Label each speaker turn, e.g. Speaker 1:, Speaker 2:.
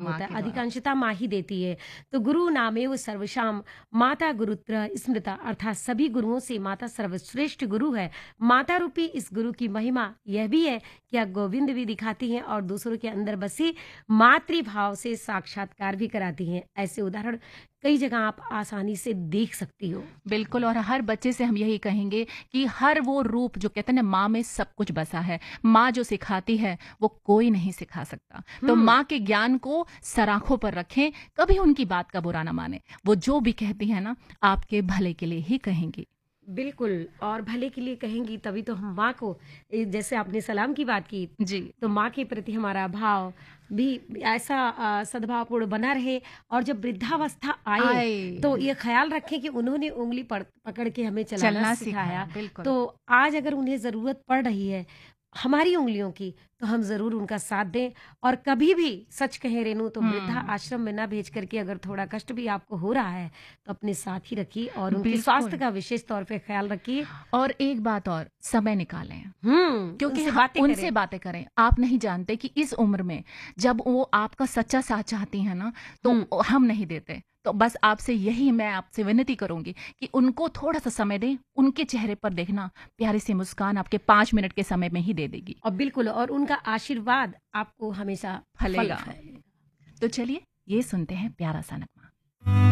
Speaker 1: होता है,
Speaker 2: के द्वारा।
Speaker 1: अधिकांशतः माँ ही देती है। तो गुरु नामेव सर्वशाम माता गुरुत्र स्मृता, अर्थात सभी गुरुओं से माता सर्वश्रेष्ठ गुरु है। माता रूपी इस गुरु की महिमा यह भी है कि आप गोविंद भी दिखाती हैं और दूसरों के अंदर बसी मातृभाव से साक्षात्कार भी कराती हैं। ऐसे उदाहरण कई जगह आप आसानी से देख सकती हो।
Speaker 2: बिल्कुल, और हर बच्चे से हम यही कहेंगे कि हर वो रूप जो कहते हैं ना, माँ में सब कुछ बसा है। माँ जो सिखाती है वो कोई नहीं सिखा सकता। तो माँ के ज्ञान को सराखों पर रखें, कभी उनकी बात का बुरा ना माने। वो जो भी कहती है ना, आपके भले के लिए ही कहेंगी।
Speaker 1: बिल्कुल, और भले के लिए कहेंगी तभी तो हम माँ को जैसे आपने सलाम की बात की,
Speaker 2: जी।
Speaker 1: तो माँ के प्रति हमारा भाव भी ऐसा सद्भावपूर्ण बना रहे, और जब वृद्धावस्था आए तो ये ख्याल रखें कि उन्होंने उँगली पकड़ के हमें चलना सिखाया।
Speaker 2: बिल्कुल।
Speaker 1: तो आज अगर उन्हें ज़रूरत पड़ रही है हमारी उँगलियों की, तो हम ज़रूर उनका साथ दें। और कभी भी सच कहें रेणु, तो वृद्धा आश्रम में ना भेज करके अगर थोड़ा कष्ट भी आपको हो रहा है तो अपने साथ ही रखिए और उनके स्वास्थ्य का विशेष तौर पे ख्याल रखिए।
Speaker 2: और एक बात और, समय निकालें, क्योंकि उनसे बातें करें। आप नहीं जानते कि इस उम्र में जब वो आपका सच्चा साथ चाहती हैं ना, तो हम नहीं देते। तो बस आपसे यही मैं आपसे विनती करूंगी कि उनको थोड़ा सा समय दें। उनके चेहरे पर देखना प्यारी सी मुस्कान आपके 5 मिनट के समय में ही दे देगी।
Speaker 1: और बिल्कुल, और उनका आशीर्वाद आपको हमेशा
Speaker 2: फलेगा। तो चलिए ये सुनते हैं प्यारा सा नगमा।